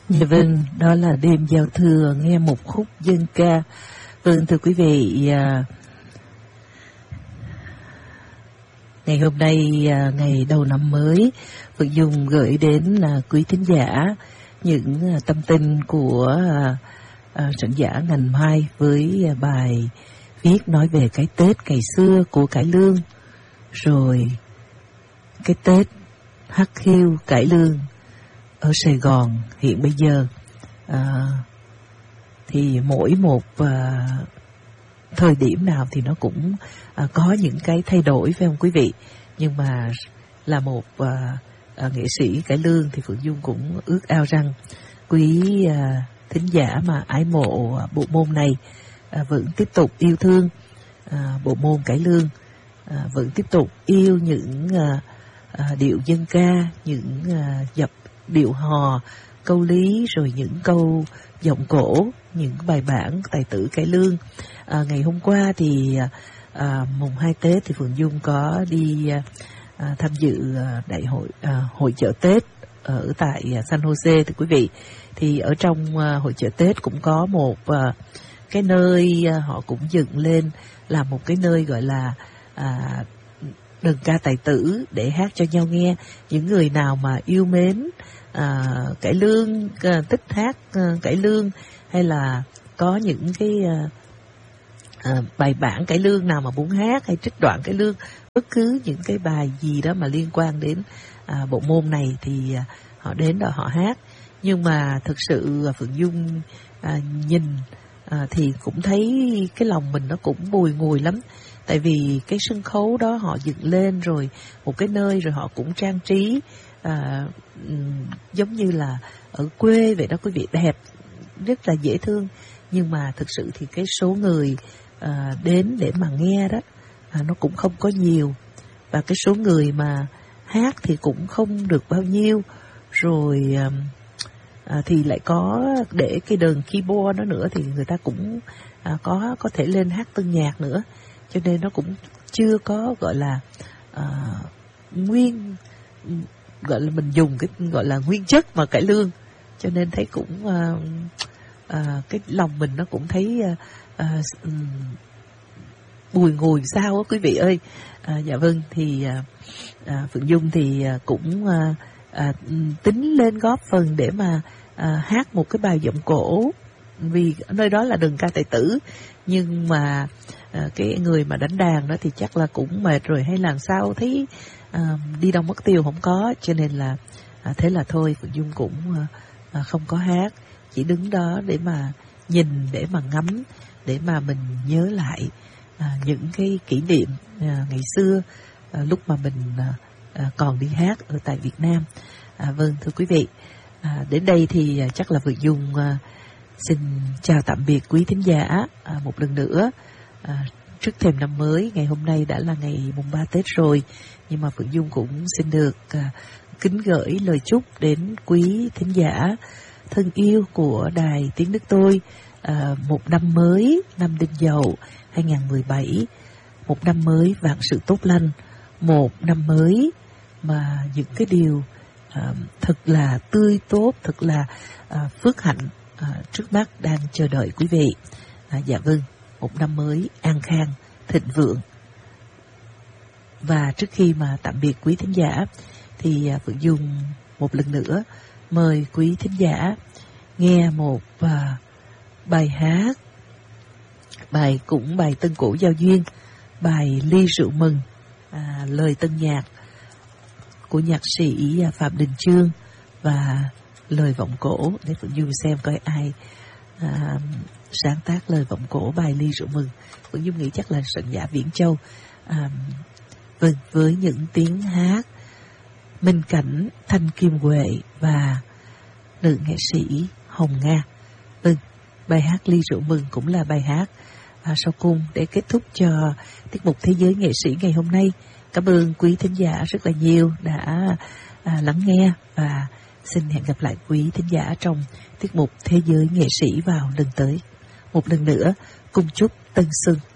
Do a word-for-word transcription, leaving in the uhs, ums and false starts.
Dạ vâng, đó là đêm giao thừa nghe một khúc dân ca. Vâng, thưa quý vị, à, ngày hôm nay, à, ngày đầu năm mới, Phượng Dung gửi đến à, quý thính giả những à, tâm tình của à, à, soạn giả Ngành Mai với à, bài viết nói về cái Tết ngày xưa của cải lương, rồi cái Tết hắc hiu cải lương ở Sài Gòn hiện bây giờ. À, thì mỗi một à, thời điểm nào thì nó cũng à, có những cái thay đổi, phải không quý vị? Nhưng mà là một à, à, nghệ sĩ cải lương thì Phượng Dung cũng ước ao rằng quý à, thính giả mà ái mộ bộ môn này à, vẫn tiếp tục yêu thương à, bộ môn cải lương, à, vẫn tiếp tục yêu những à, à, điệu dân ca, những à, dập điệu hò, câu lý, rồi những câu giọng cổ, những bài bản tài tử cải lương. À, ngày hôm qua thì à, mùng hai Tết thì Phượng Dung có đi à, tham dự à, đại hội à, hội chợ Tết ở tại à, San Jose, thưa quý vị. Thì ở trong à, hội chợ Tết cũng có một à, cái nơi à, họ cũng dựng lên là một cái nơi gọi là à, đờn ca tài tử để hát cho nhau nghe. Những người nào mà yêu mến à, cải lương, à, thích hát à, cải lương, hay là có những cái à, à, bài bản cải lương nào mà muốn hát, hay trích đoạn cải lương, bất cứ những cái bài gì đó mà liên quan đến à, bộ môn này thì à, họ đến đó họ hát. Nhưng mà thực sự à, Phượng Dung à, nhìn à, thì cũng thấy cái lòng mình nó cũng bùi ngùi lắm. Tại vì cái sân khấu đó họ dựng lên rồi một cái nơi, rồi họ cũng trang trí à, giống như là ở quê vậy đó quý vị, đẹp, rất là dễ thương. Nhưng mà thực sự thì cái số người à, đến để mà nghe đó à, nó cũng không có nhiều, và cái số người mà hát thì cũng không được bao nhiêu. Rồi à, à, thì lại có để cái đờn keyboard đó nữa, thì người ta cũng à, có có thể lên hát tân nhạc nữa, cho nên nó cũng chưa có gọi là à, nguyên, gọi là mình dùng cái gọi là nguyên chất mà cải lương. Cho nên thấy cũng à, à, cái lòng mình nó cũng thấy à, à, bùi ngùi sao á quý vị ơi. À, dạ vâng, thì à, à, Phượng Dung thì à, cũng à, à, tính lên góp phần để mà à, hát một cái bài giọng cổ, vì nơi đó là đờn ca tài tử. Nhưng mà à, cái người mà đánh đàn đó thì chắc là cũng mệt rồi, hay làm sao thấy à, đi đâu mất tiêu không có, cho nên là à, thế là thôi Phượng Dung cũng à, không có hát, chỉ đứng đó để mà nhìn, để mà ngắm, để mà mình nhớ lại à, những cái kỷ niệm à, ngày xưa à, lúc mà mình à, à, còn đi hát ở tại Việt Nam. À, vâng, thưa quý vị, à, đến đây thì à, chắc là Phượng Dung à, xin chào tạm biệt quý thính giả à, một lần nữa. À, trước thềm năm mới, ngày hôm nay đã là ngày mùng ba Tết rồi, nhưng mà Phượng Dung cũng xin được à, kính gửi lời chúc đến quý thính giả thân yêu của Đài Tiếng Nước Tôi à, một năm mới, năm Đinh Dậu hai không một bảy, một năm mới vạn sự tốt lành, một năm mới mà những cái điều à, thật là tươi tốt, thật là à, phước hạnh à, trước mắt đang chờ đợi quý vị. À, dạ vâng, một năm mới an khang, thịnh vượng. Và trước khi mà tạm biệt quý thính giả thì à, Phượng Dung một lần nữa mời quý thính giả nghe một à, bài hát, bài cũng bài tân cổ giao duyên, bài Ly Rượu Mừng, à, lời tân nhạc của nhạc sĩ Phạm Đình Chương và lời vọng cổ, để Phượng Dung xem coi ai à, sáng tác lời vọng cổ bài Ly Rượu Mừng. Phượng Dung nghĩ chắc là soạn giả Viễn Châu. À, vâng, với những tiếng hát Minh Cảnh, Thanh Kim Huệ và nữ nghệ sĩ Hồng Nga. Vâng, bài hát Ly Rượu Mừng cũng là bài hát à, sau cùng để kết thúc cho tiết mục Thế Giới Nghệ Sĩ ngày hôm nay. Cảm ơn quý thính giả rất là nhiều đã à, lắng nghe, và xin hẹn gặp lại quý thính giả trong tiết mục Thế Giới Nghệ Sĩ vào lần tới. Một lần nữa, cùng chúc Tân Xuân